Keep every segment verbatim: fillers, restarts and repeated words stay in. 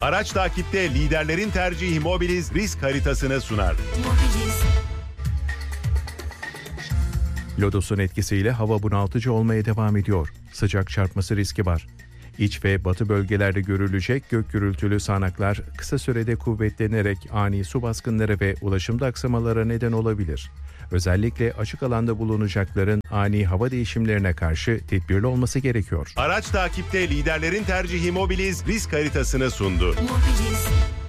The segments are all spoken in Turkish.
Araç takipte liderlerin tercihi Mobiliz risk haritasını sunar. Mobiliz. Lodosun etkisiyle hava bunaltıcı olmaya devam ediyor. Sıcak çarpması riski var. İç ve batı bölgelerde görülecek gök gürültülü sağanaklar kısa sürede kuvvetlenerek ani su baskınları ve ulaşımda aksamalara neden olabilir. Özellikle açık alanda bulunacakların ani hava değişimlerine karşı tedbirli olması gerekiyor. Araç takipte liderlerin tercihi Mobiliz risk haritasını sundu. Mobiliz.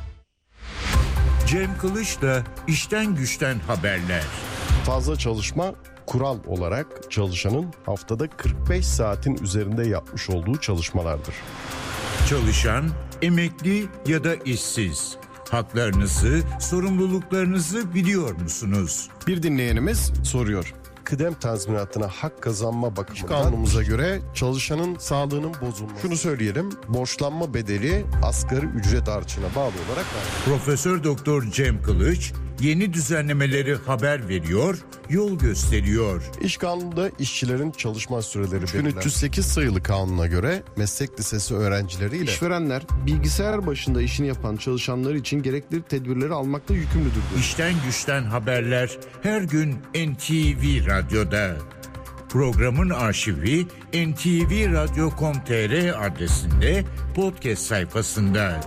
Cem Kılıç'la işten güçten haberler. Fazla çalışma kural olarak çalışanın haftada kırk beş saatin üzerinde yapmış olduğu çalışmalardır. Çalışan, emekli ya da işsiz. Haklarınızı, sorumluluklarınızı biliyor musunuz? Bir dinleyenimiz soruyor. Kıdem tazminatına hak kazanma bakımından kanunumuza göre çalışanın sağlığının bozulması. Şunu söyleyelim, borçlanma bedeli asgari ücret artışına bağlı olarak var. Profesör Doktor Cem Kılıç yeni düzenlemeleri haber veriyor, yol gösteriyor. İş kanununda işçilerin çalışma süreleri belirler. bin üç yüz sekiz sayılı kanuna göre meslek lisesi öğrencileriyle işverenler bilgisayar başında işini yapan çalışanları için gerekli tedbirleri almakta yükümlüdür. İşten güçten haberler her gün N T V Radyo'da. Programın arşivi en te ve radyo nokta com nokta tr adresinde podcast sayfasında.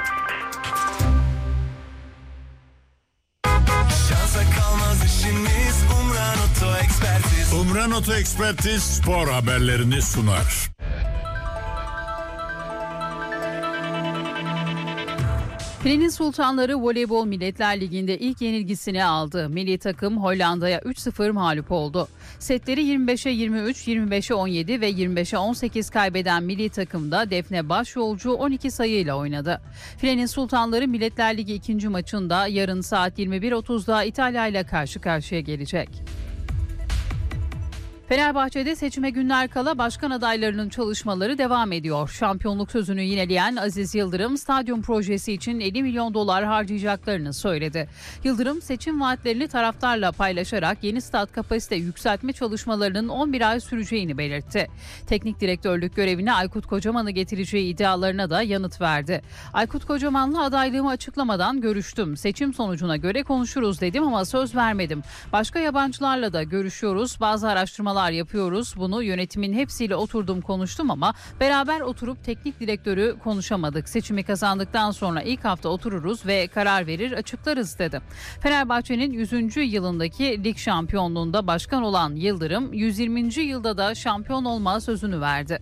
Umran Oto Ekspertiz spor haberlerini sunar. Filenin Sultanları Voleybol Milletler Ligi'nde ilk yenilgisini aldı. Milli takım Hollanda'ya üç sıfır mağlup oldu. Setleri yirmi beşe yirmi üç, yirmi beşe on yedi ve yirmi beşe on sekiz kaybeden milli takımda Defne Başyolcu on iki sayıyla oynadı. Filenin Sultanları Milletler Ligi ikinci maçında yarın saat yirmi bir otuzda İtalya ile karşı karşıya gelecek. Fenerbahçe'de seçime günler kala başkan adaylarının çalışmaları devam ediyor. Şampiyonluk sözünü yineleyen Aziz Yıldırım, stadyum projesi için elli milyon dolar harcayacaklarını söyledi. Yıldırım, seçim vaatlerini taraftarla paylaşarak yeni stat kapasite yükseltme çalışmalarının on bir ay süreceğini belirtti. Teknik direktörlük görevine Aykut Kocaman'ı getireceği iddialarına da yanıt verdi. Aykut Kocaman'la adaylığımı açıklamadan görüştüm. Seçim sonucuna göre konuşuruz dedim ama söz vermedim. Başka yabancılarla da görüşüyoruz. Bazı araştırmalar yapıyoruz. Bunu yönetimin hepsiyle oturdum konuştum ama beraber oturup teknik direktörü konuşamadık. Seçimi kazandıktan sonra ilk hafta otururuz ve karar verir açıklarız dedi. Fenerbahçe'nin yüzüncü yılındaki lig şampiyonluğunda başkan olan Yıldırım yüz yirminci yılda da şampiyon olma sözünü verdi.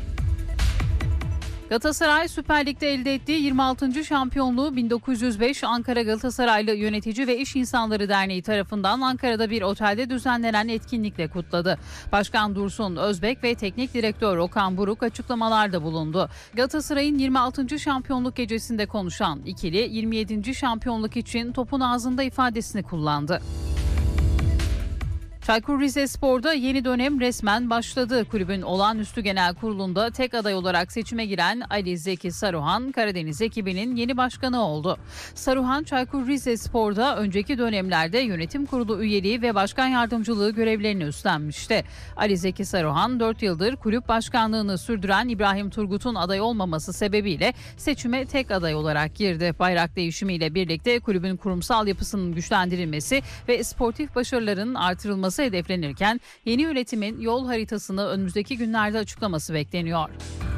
Galatasaray Süper Lig'de elde ettiği yirmi altıncı şampiyonluğu bin dokuz yüz beş Ankara Galatasaraylı Yönetici ve İş İnsanları Derneği tarafından Ankara'da bir otelde düzenlenen etkinlikle kutladı. Başkan Dursun Özbek ve Teknik Direktör Okan Buruk açıklamalarda bulundu. Galatasaray'ın yirmi altıncı şampiyonluk gecesinde konuşan ikili yirmi yedinci şampiyonluk için topun ağzında ifadesini kullandı. Çaykur Rizespor'da yeni dönem resmen başladı. Kulübün olağanüstü genel kurulunda tek aday olarak seçime giren Ali Zeki Saruhan, Karadeniz ekibinin yeni başkanı oldu. Saruhan, Çaykur Rizespor'da önceki dönemlerde yönetim kurulu üyeliği ve başkan yardımcılığı görevlerini üstlenmişti. Ali Zeki Saruhan, dört yıldır kulüp başkanlığını sürdüren İbrahim Turgut'un aday olmaması sebebiyle seçime tek aday olarak girdi. Bayrak değişimiyle birlikte kulübün kurumsal yapısının güçlendirilmesi ve sportif başarıların artırılması hedeflenirken yeni yönetimin yol haritasını önümüzdeki günlerde açıklaması bekleniyor.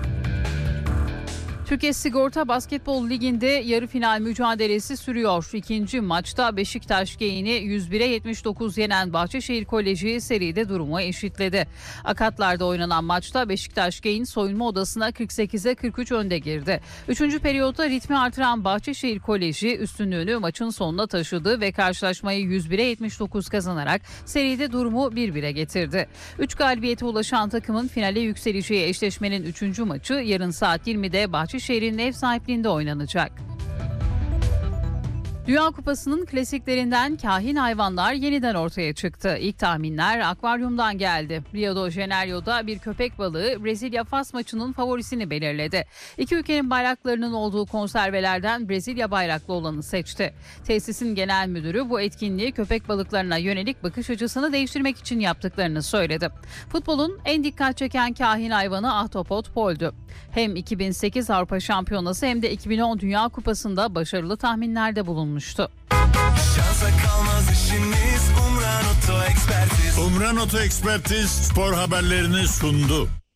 Türkiye Sigorta Basketbol Ligi'nde yarı final mücadelesi sürüyor. İkinci maçta Beşiktaş Geyin'i yüz bire yetmiş dokuz yenen Bahçeşehir Koleji seride durumu eşitledi. Akatlar'da oynanan maçta Beşiktaş Geyin soyunma odasına kırk sekize kırk üç önde girdi. Üçüncü periyotta ritmi artıran Bahçeşehir Koleji üstünlüğünü maçın sonuna taşıdı ve karşılaşmayı yüz bire yetmiş dokuz kazanarak seride durumu bir bire getirdi. Üç galibiyete ulaşan takımın finale yükseleceği eşleşmenin üçüncü maçı yarın saat yirmide Bahçeşehir Bahçeşehir'in ev sahipliğinde oynanacak. Dünya Kupası'nın klasiklerinden kahin hayvanlar yeniden ortaya çıktı. İlk tahminler akvaryumdan geldi. Rio de Janeiro'da bir köpek balığı Brezilya-Fas maçının favorisini belirledi. İki ülkenin bayraklarının olduğu konservelerden Brezilya bayraklı olanı seçti. Tesisin genel müdürü bu etkinliği köpek balıklarına yönelik bakış açısını değiştirmek için yaptıklarını söyledi. Futbolun en dikkat çeken kahin hayvanı ahtapot Pol'dü. Hem iki bin sekiz Avrupa Şampiyonası hem de iki bin on Dünya Kupası'nda başarılı tahminlerde bulunmuştu. Umran Oto Ekspertiz spor haberlerini sundu.